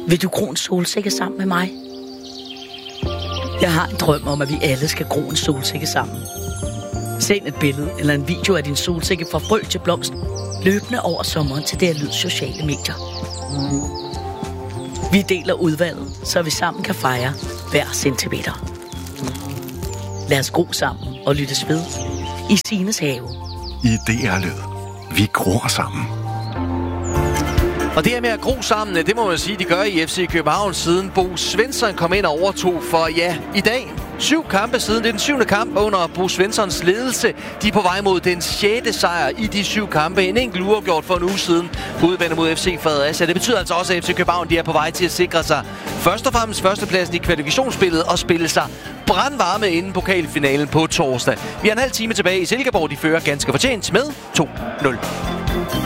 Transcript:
Vil du gro en solsikke sammen med mig? Jeg har en drøm om, at vi alle skal gro en solsikke sammen. Send et billede eller en video af din solsikke fra frø til blomst, løbende over sommeren til det lyd sociale medier. Vi deler udvalget, så vi sammen kan fejre hver centimeter. Lad os gro sammen og lyttes ved i Sines have. I DR-lyd. Vi gror sammen. Og det her med at gro sammen, det må man sige, de gør i FC København, siden Bo Svensson kom ind og overtog for, i dag 7 kampe siden. Det er den 7. kamp under Bo Svenssons ledelse. De er på vej mod den 6. sejr i de 7 kampe. En enkelt uafgjort for en uge siden på udebane mod FC Fredericia. Det betyder altså også, at FC København de er på vej til at sikre sig først og fremmest førstepladsen i kvalifikationsspillet og spille sig brandvarme inden pokalfinalen på torsdag. Vi har en halv time tilbage i Silkeborg. De fører ganske fortjent med 2-0.